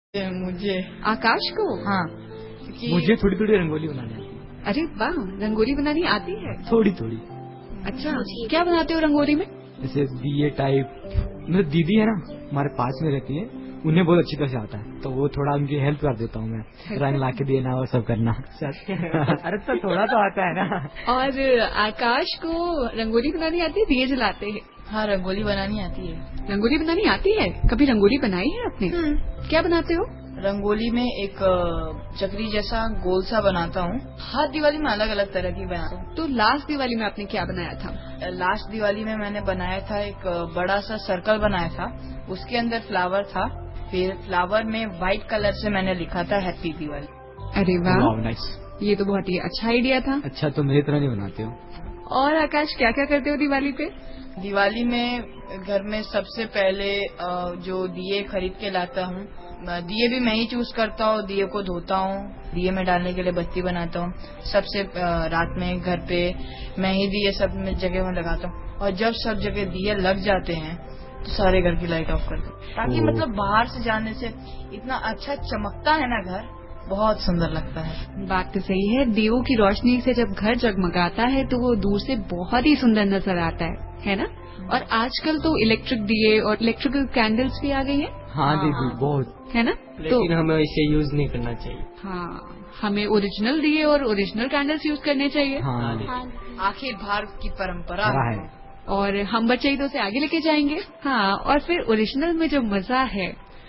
मुझे आकाश को? हाँ मुझे थोड़ी थोड़ी रंगोली बनानी आती है। अरे वाह, रंगोली बनानी आती है? थोड़ी थोड़ी। अच्छा, क्या बनाते हो रंगोली में? जैसे दिए टाइप। मेरी दीदी है ना, हमारे पास में रहती है, उन्हें बहुत अच्छी तरह से आता है, तो वो थोड़ा उनकी हेल्प कर देता हूँ मैं, रंग ला के देना और सब करना। अरे तो थोड़ा तो आता है ना। और आकाश को रंगोली बनानी आती है, दिए जलाते हैं? हाँ, रंगोली बनानी आती है। रंगोली बनानी आती है? कभी रंगोली बनाई है आपने? क्या बनाते हो? रंगोली में एक चक्री जैसा गोल सा बनाता हूँ। हर दिवाली में अलग अलग तरह की बनाता हूँ। तो लास्ट दिवाली में आपने क्या बनाया था? लास्ट दिवाली में मैंने बनाया था एक बड़ा सा सर्कल बनाया था, उसके अंदर फ्लावर था, फिर फ्लावर में व्हाइट कलर से मैंने लिखा था हैप्पी दिवाली। अरे वाह, नाइस। ये तो बहुत ही अच्छा आइडिया था। अच्छा, तो मेरी तरह नहीं बनाते हो? और आकाश, क्या क्या करते हो दिवाली पे? दिवाली में घर में सबसे पहले जो दिए खरीद के लाता हूँ, दिए भी मैं ही चूज करता हूँ, दिए को धोता हूँ, दिए में डालने के लिए बत्ती बनाता हूँ। सबसे रात में घर पे मैं ही दिए सब जगह में लगाता हूँ, और जब सब जगह दिए लग जाते हैं तो सारे घर की लाइट ऑफ करता हूँ, ताकि मतलब बाहर से जाने से इतना अच्छा चमकता है ना घर, बहुत सुंदर लगता है। बात तो सही है, दीयों की रोशनी से जब घर जगमगाता है तो वो दूर से बहुत ही सुंदर नजर आता है ना? और आजकल तो इलेक्ट्रिक दिए और इलेक्ट्रिकल कैंडल्स भी आ गई हैं। हाँ दीदी, बहुत है ना? लेकिन हमें इसे यूज नहीं करना चाहिए। हाँ, हमें ओरिजिनल दिए और ओरिजिनल कैंडल्स यूज करने चाहिए। हाँ, आखिर भारत की परंपरा है। और हम बच्चे ही तो उसे आगे लेके जाएंगे। हाँ, और फिर ओरिजिनल में जो मजा है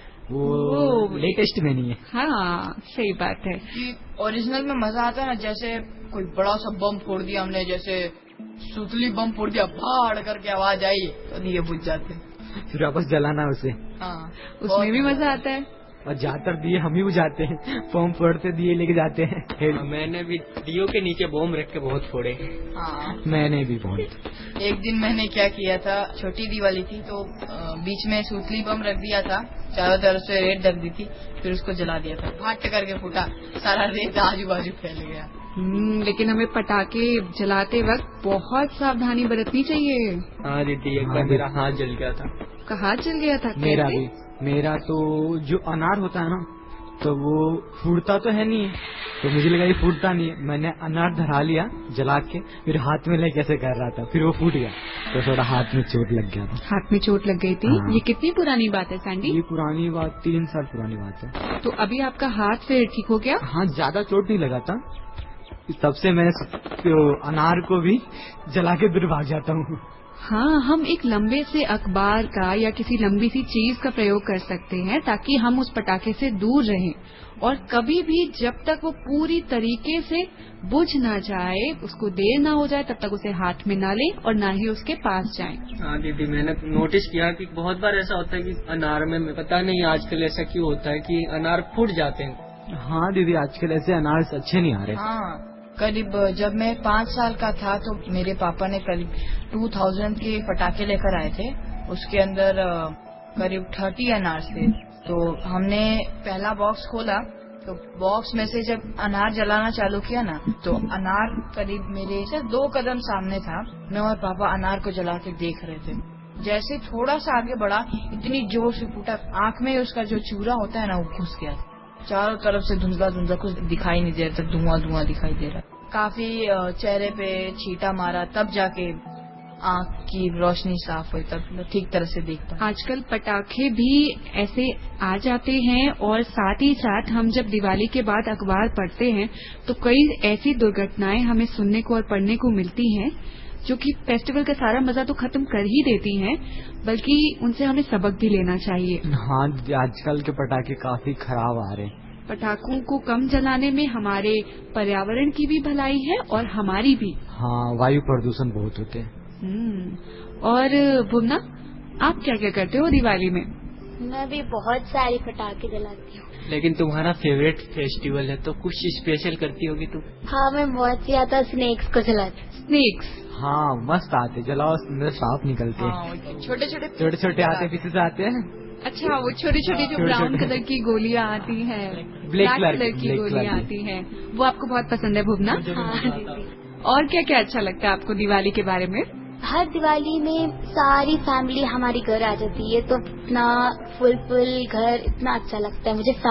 वो लेटेस्ट में नहीं है। हाँ, सही बात है कि ओरिजिनल में मजा आता है ना, जैसे कोई बड़ा सा बम फोड़ दिया हमने, जैसे सुतली बम फोड़ दिया, फाड़ करके आवाज आई तो दिए बुझ जाते, फिर वापस जलाना उसे। हाँ, उसमें भी मजा आता है। और ज्यादातर दिए हम ही बुझाते हैं, बम फोड़ते दिए लेके जाते हैं। मैंने भी दियों के नीचे बम रख के बहुत फोड़े। हाँ, मैंने भी बहुत। एक दिन मैंने क्या किया था, छोटी दिवाली थी तो बीच में सूतली बम रख दिया था, चारों तरफ से रेत ढक दी थी, फिर उसको जला दिया था, फट करके फूटा, सारा रेत आजू बाजू फैल गया। लेकिन हमें पटाखे जलाते वक्त बहुत सावधानी बरतनी चाहिए। हाँ दीदी, एक बार मेरा हाथ जल गया था। कहाँ जल गया था? मेरा भी। मेरा तो जो अनार होता है ना, तो वो फूटता तो है नहीं है, तो मुझे लगा ये फूटता नहीं है, मैंने अनार धरा लिया जला के, फिर हाथ में ले कैसे कर रहा था, फिर वो फूट गया, तो थोड़ा हाथ में चोट लग गया था। हाथ में चोट लग गई थी? हाँ। ये कितनी पुरानी बात है सैंडी? ये पुरानी बात, 3 साल पुरानी बात है। तो अभी आपका हाथ फिर ठीक हो गया? हाँ, ज्यादा चोट नहीं लगा था, तब से मैं अनार को भी जला के दूर भाग जाता हूँ। हाँ, हम एक लंबे से अखबार का या किसी लंबी सी चीज का प्रयोग कर सकते हैं ताकि हम उस पटाखे से दूर रहें, और कभी भी जब तक वो पूरी तरीके से बुझ ना जाए, उसको देर ना हो जाए, तब तक उसे हाथ में ना लें और ना ही उसके पास जाएं। हाँ दीदी, मैंने नोटिस किया कि बहुत बार ऐसा होता है कि अनार में, पता नहीं आजकल ऐसा क्यों होता है कि अनार फूट जाते हैं। हाँ दीदी, आजकल ऐसे अनार अच्छे नहीं आ रहे। हाँ, करीब जब मैं 5 साल का था तो मेरे पापा ने करीब 2000 के पटाखे लेकर आए थे, उसके अंदर करीब 30 अनार थे। तो हमने पहला बॉक्स खोला, तो बॉक्स में से जब अनार जलाना चालू किया ना, तो अनार करीब मेरे से 2 कदम सामने था, मैं और पापा अनार को जला के देख रहे थे। जैसे थोड़ा सा आगे बढ़ा, इतनी जोर से फूटा, आंख में उसका जो चूरा होता है ना, वो घुस गया। चारों तरफ से धुंधला धुंधला, कुछ दिखाई नहीं दे रहा था, धुआं धुआं दिखाई दे रहा। काफी चेहरे पे छींटा मारा, तब जाके आंख की रोशनी साफ हुई, तब ठीक तरह से देख पाया। आजकल पटाखे भी ऐसे आ जाते हैं, और साथ ही साथ हम जब दिवाली के बाद अखबार पढ़ते हैं तो कई ऐसी दुर्घटनाएं हमें सुनने को और पढ़ने को मिलती हैं जो कि फेस्टिवल का सारा मजा तो खत्म कर ही देती हैं, बल्कि उनसे हमें सबक भी लेना चाहिए। हाँ, आजकल के पटाखे काफी खराब आ रहे हैं। पटाखों को कम जलाने में हमारे पर्यावरण की भी भलाई है और हमारी भी। हाँ, वायु प्रदूषण बहुत होते हैं। और भुवना, आप क्या क्या करते हो दिवाली में? मैं भी बहुत सारी पटाखे जलाती हूँ। लेकिन तुम्हारा फेवरेट फेस्टिवल है तो कुछ स्पेशल करती होगी तुम? हाँ, मैं बहुत ज्यादा स्नेक्स को जलाती हूँ। स्नेक्स? हाँ, मस्त आते, जलाओ सांप निकलते हैं। हाँ, छोटे छोटे आते पीछे से आते हैं। अच्छा, वो छोटी छोटी जो ब्राउन कलर की गोलियां आती हैं, ब्लैक कलर की गोलियां आती हैं, वो आपको बहुत पसंद है भुवना? हाँ दीदी। और क्या क्या अच्छा लगता है आपको दिवाली के बारे में? हर दिवाली में सारी फैमिली हमारी घर आ जाती है, तो इतना फुल घर, इतना अच्छा लगता है मुझे।